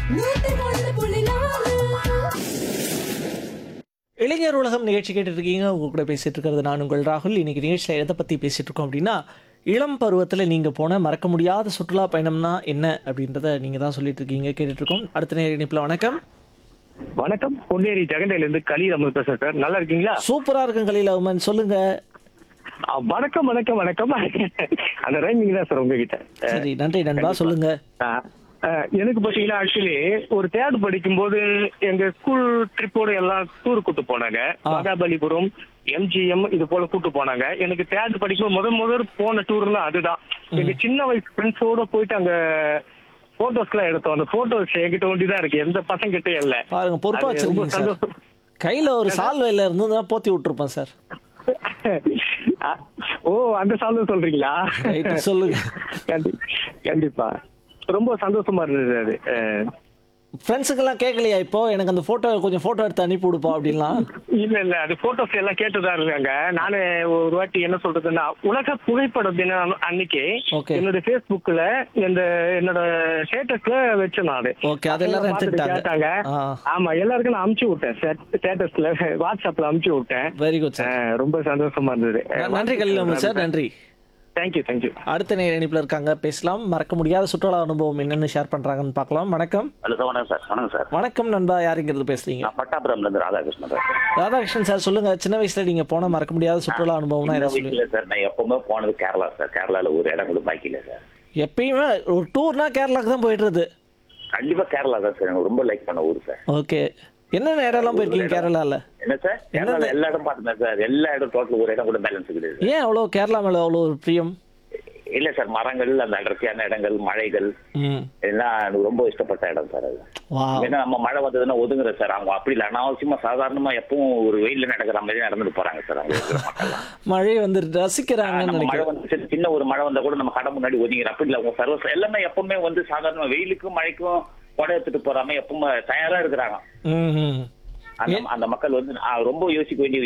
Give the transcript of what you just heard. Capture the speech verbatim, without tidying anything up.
இளைஞர் உலகம் நிகழ்ச்சி கேட்டுட்டு இருக்கீங்க. உங்க கூட பேசிட்டு இருக்கிறது நான் உங்கள் ராகுல். இன்னைக்கு நிகழ்ச்சியில் எதை பற்றி பேசிட்டு இருக்கோம் அப்படின்னா, இளம் பருவத்தில் நீங்கள் போன மறக்க முடியாத சுற்றுலா பயணம்னா என்ன அப்படின்றத நீங்கள் தான் சொல்லிட்டு இருக்கீங்க, கேட்டுட்டு இருக்கோம். அடுத்த நேர இணைப்பில் வணக்கம். வணக்கம், பொன்னேரி ஜெகண்டையில இருந்து கலீல் அமர் பேசுறேன் சார். நல்லா இருக்கீங்களா? சூப்பரா இருக்கும் கலீல் அஹ்மத், சொல்லுங்க. ஆ, வணக்கம் வணக்கம் வணக்கம். அந்த ரைமிங் தான் சார் உங்ககிட்ட. சரி, நன்றி நண்பா, சொல்லுங்க. ஆ, ஆ, எனக்கு பாத்தீங்கன்னா ஆக்சுவலி ஒரு தேர்ட் படிக்கும் போது எங்க ஸ்கூல் ட்ரிப்போட எல்லாம் டூர் கூட்டு போனாங்க. ஆ. மகாபலிபுரம், எம்ஜிஎம் இது போல கூட்டு போனாங்க. எனக்கு தேர்ட் படிக்கும் முதல் முதல் போன டூர்லாம் அதுதான். எங்க சின்ன வயசு ஃப்ரெண்ட்ஸோட போயிட்டு அங்க போட்டோஸ் எல்லாம் எடுத்தோம். அந்த போட்டோஸ் என்கிட்ட ஒண்டிதான் இருக்கு, எந்த பசங்க கிட்டே இல்ல. பாருங்க, பொறுப்பா அது ரொம்ப வச்சிருக்கீங்க சார். சந்தோஷம். கையில ஒரு சால்வையில இருந்து போத்தி விட்டுருப்பேன் சார். ஆ, ஓ, அந்த சால்வை சொல்றீங்களா? ரைட்டு, சொல்லுங்க. கண்டி- கண்டிப்பா ரொம்ப சந்தோஷமா இருந்தது அது. அஹ், ஃப்ரெண்ட்ஸுக்கெல்லாம் கேட்கலையா இப்போ எனக்கு அந்த போட்டோ கொஞ்சம் போட்டோ எடுத்து அனுப்பி விடுப்பா அப்படின்லாம்? இல்ல இல்ல, அது போட்டோஸ் எல்லாம் கேட்டுதான் இருக்காங்க. நானு ஒரு வாட்டி என்ன சொல்றதுன்னா, உலக புகைப்பட தினம் அன்னைக்கு Okay. என்னோட Facebookல இந்த என்னோட ஸ்டேட்டஸ்ல வச்சேன் நானு. ஓகே, அது எல்லாரும் பார்த்துட்டு எடுத்துக்கிட்டாங்க. கேட்டாங்க. ஆ, ஆமா, எல்லாருக்கும் நான் அமுச்சு விட்டேன், ஸ்டேட்டஸ்ல வாட்ஸ்அப்ல அமுச்சு விட்டேன். Very good sir. அஹ், ரொம்ப சந்தோஷமா இருந்தது. நன்றி கலீல் அஹ்மத் சார், நன்றி. Thank you thank you. அடுத்த நேர இணைப்பில் இருக்காங்க, பேசலாம். மறக்க முடியாத சுற்றுலா அனுபவம் என்னன்னு ஷேர் பண்றாங்கன்னு பார்க்கலாம். வணக்கம். ஹலோ சார், வணக்கம் சார். வணக்கம் சார். வணக்கம் நண்பா, யாருங்கிறது பேசுறீங்க? நான் பட்டாபுரம்ல இருந்து ராதாகிருஷ்ணன் சார். ராதாகிருஷ்ணன் சார், சொல்லுங்க. சின்ன வயசுல நீங்க போன மறக்க முடியாத சுற்றுலா அனுபவம்னா சின்ன என்ன சொல்லுங்க? வயசுல சார் நான் எப்பவுமே போனது கேரளா சார். கேரளால ஒரு இடம் கூட பாக்கி இல்லை சார். எப்பயுமே ஒரு டூர்னா கேரளாக்கு தான் போயிடுறது. கண்டிப்பா கேரளா தான் சார், எனக்கு ரொம்ப லைக் பண்ண ஊர் சார். ஓகே, என்னென்ன இடம்லாம் போயிருக்கீங்க கேரளால? என்ன சார், கேரளால எல்லா இடம் பார்த்துட்டேன் சார். எல்லா இடம் டோட்டல் ஒரு இடம் கூட பேலன்ஸ் கிடையாது. ஏன் அவ்வளோ கேரளா மேல அவ்வளோ ஒரு பிரியம்? இல்ல சார், மரங்கள், அந்த அடர்த்தியான இடங்கள், மழைகள் ம், எல்லாம் எனக்கு ரொம்ப இஷ்டப்பட்ட இடம் சார் அது. வா, ஏன்னா நம்ம மழை வந்ததுன்னா ஒதுங்குற சார். அவங்க அப்படி இல்லை, அனாவசியமா சாதாரணமா எப்பவும் ஒரு வெயில்ல நடக்கிற மாதிரி நடந்துட்டு போறாங்க சார் அவங்க இருக்கிற மக்கள்லாம். மழை வந்து ரசிக்கிறாங்கன்னு நம்ம மழை நினைக்கிறேன். வந்து சரி, சின்ன ஒரு மழை வந்தா கூட நம்ம கடை முன்னாடி ஒதுங்கிற அப்படி இல்லை. அவங்க சர்வ எல்லாமே எப்பவுமே வந்து சாதாரண வெயிலுக்கும் மழைக்கும் கொடை எடுத்துட்டு போறாம எப்பவுமே தயாரா இருக்கிறாங்க. ம், ம். அந்த அந்த மக்கள் வந்து ஆ, ரொம்ப யோசிக்க வேண்டிய